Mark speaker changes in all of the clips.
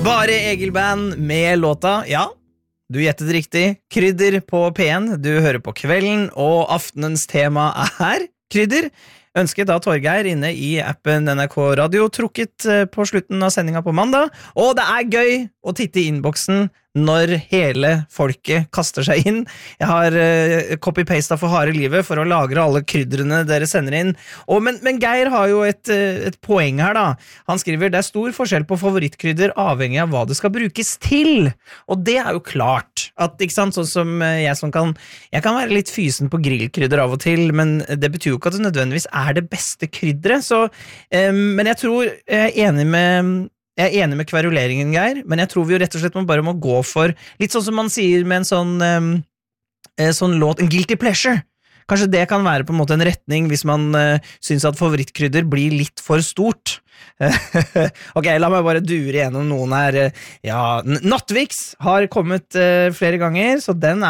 Speaker 1: Bare Egil Band med låta, ja, du gjettet riktig, krydder på P1, du hører på kvelden, og aftenens tema er krydder. Ønsket av Torgeir inne i appen NRK Radio, trukket på slutten av sendinga på mandag, og det er gøy å titte i innboksen når hele folket kaster seg inn. Jeg har copy-pastet for harde livet for å lagre alle krydderne dere sender inn. Men Geir har jo et poeng her da. Han skriver, det er stor forskjell på favorittkrydder avhengig av hva det skal brukes til. Og det er jo klart. At, ikke sant, sånn som jeg kan være litt fysen på grillkrydder av og til, men det betyr jo ikke at det nødvendigvis er det beste krydderet. Men jeg tror jeg er enig med kveruleringen, Geir, men jeg tror vi jo rett og slett bare må gå for litt sånn som man sier med en sånn låt, en guilty pleasure. Kanskje det kan være på en måte en retning hvis man synes at favorittkrydder blir litt for stort. Ok, la meg bare dure igjennom noen her. Ja, Nattvix har kommet flere ganger, så den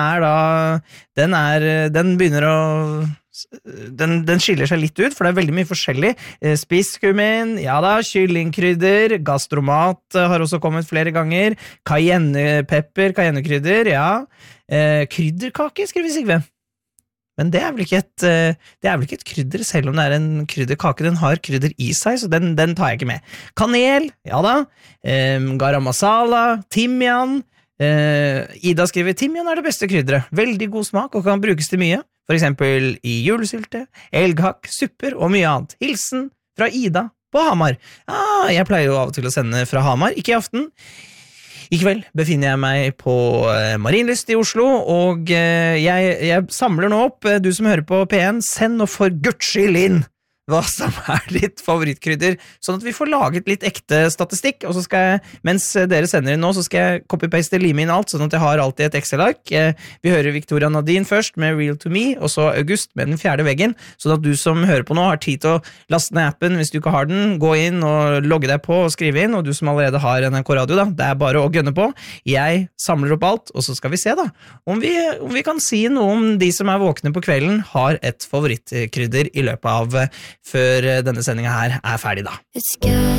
Speaker 1: begynner å den skiller seg litt ut, for det er veldig mye forskjellig. Spisskummin, ja da, kyllingkrydder, gastromat har også kommet flere ganger, cayennekrydder, ja, krydderkake, skriver Sigve. Men det er vel ikke et krydder, selv om det er en krydderkake. Den har krydder i seg, så den tar jeg ikke med. Kanel, ja da, garam masala, timian. Ida skriver, timian er det beste krydderet. Veldig god smak og kan brukes til mye. For eksempel i julesylte, elghakk, supper og mye annet. Hilsen fra Ida på Hamar. Jeg pleier jo av og til å sende fra Hamar, ikke i aften. I kveld befinner jeg meg på Marienlyst i Oslo, og jeg samler nå opp, du som hører på P1, send nå for Guds skyld inn hva som er ditt favorittkrydder, sånn at vi får laget litt ekte statistikk, og så skal jeg, mens dere sender inn nå, så skal jeg copy-paste, lime inn alt, sånn at jeg har alltid et Excel-ark. Vi hører Victoria Nadine først med Real to Me, og så August med Den fjerde veggen, sånn at du som hører på nå har tid til å laste ned appen hvis du ikke har den, gå inn og logge deg på og skrive inn, og du som allerede har NRK Radio da, det er bare å gønne på. Jeg samler opp alt, og så skal vi se da, om vi kan si noe om de som er våkne på kvelden har et favorittkrydder i løpet av før denne sendingen her er ferdig da.